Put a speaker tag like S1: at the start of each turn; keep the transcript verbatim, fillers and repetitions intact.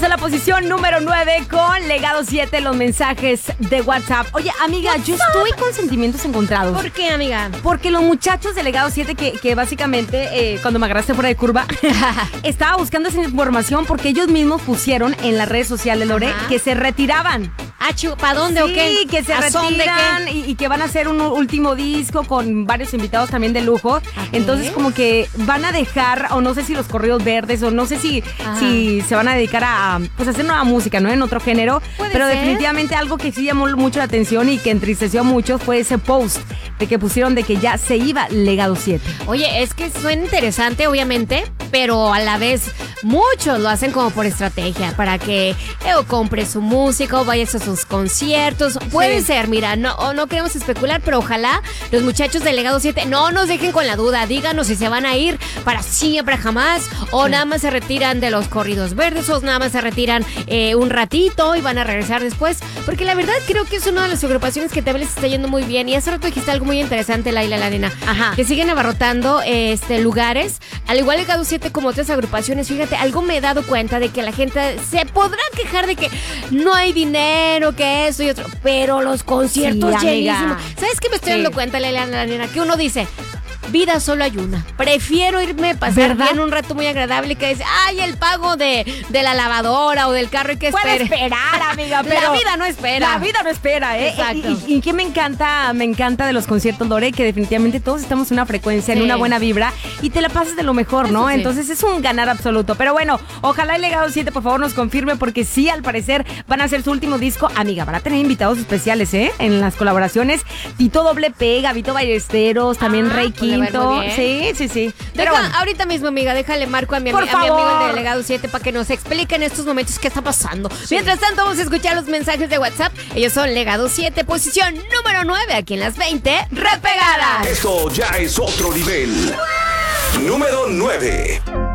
S1: Vamos a la posición número nueve con Legado siete, los mensajes de WhatsApp. Oye, amiga, yo estoy con sentimientos encontrados.
S2: ¿Por qué, amiga?
S1: Porque los muchachos de Legado siete que, que básicamente, eh, cuando me agarraste fuera de curva, estaba buscando esa información porque ellos mismos pusieron en las redes sociales, Lore,
S2: Ajá.
S1: que se retiraban.
S2: Ah, ¿para dónde
S1: sí,
S2: o qué?
S1: Sí, que se retiran y, y que van a hacer un último disco con varios invitados también de lujo.
S2: Okay.
S1: Entonces, como que van a dejar, o no sé si los corridos verdes, o no sé si, si se van a dedicar a pues, hacer nueva música, ¿no? En otro género. Pero ser? definitivamente algo que sí llamó mucho la atención y que entristeció a muchos fue ese post de que pusieron de que ya se iba Legado siete.
S2: Oye, es que suena interesante, obviamente, pero a la vez muchos lo hacen como por estrategia, para que eh, o compre su música o vayas a sus conciertos. Puede sí. ser, mira, no, no queremos especular, pero ojalá los muchachos de Legado siete no nos dejen con la duda. Díganos si se van a ir para siempre, jamás, o sí. nada más se retiran de los corridos verdes, o nada más se retiran eh, un ratito y van a regresar después. Porque la verdad creo que es una de las agrupaciones que también les está yendo muy bien. Y hace rato dijiste algo muy interesante, Laila, la nena.
S1: Ajá.
S2: Que siguen abarrotando este, lugares. Al igual Legado siete como otras agrupaciones, fíjate, algo me he dado cuenta de que la gente se podrá quejar de que no hay dinero, que eso y otro, pero los conciertos sí, llenísimos. ¿Sabes qué me estoy sí. dando cuenta, Laila, la nena? Que uno dice, vida solo hay una. Prefiero irme a pasar ¿verdad? bien un rato muy agradable que dice, ay, el pago de, de la lavadora o del carro y que espere.
S1: Puede esperar, amiga, pero
S2: la vida no espera.
S1: La vida no espera, ¿eh?
S2: Exacto.
S1: Y, y, y que me encanta, me encanta de los conciertos, Lore, que definitivamente todos estamos en una frecuencia, sí. en una buena vibra y te la pasas de lo mejor, ¿no? Sí. Entonces es un ganar absoluto. Pero bueno, ojalá el Legado siete, por favor, nos confirme porque sí, al parecer van a hacer su último disco. Amiga, van a tener invitados especiales, ¿eh? En las colaboraciones. Tito Doble P, Gabito Ballesteros, también
S2: ah,
S1: Rey
S2: pues
S1: Quinto. Sí, sí, sí.
S2: Pero Deja, bueno. Ahorita mismo, amiga, déjale marco a mi, ami- a mi amigo el de Legado siete para que nos explique en estos momentos qué está pasando. Sí. Mientras tanto, vamos a escuchar los mensajes de WhatsApp. Ellos son Legado siete, posición número nueve, aquí en las veinte repegadas.
S3: Esto ya es otro nivel. Número nueve.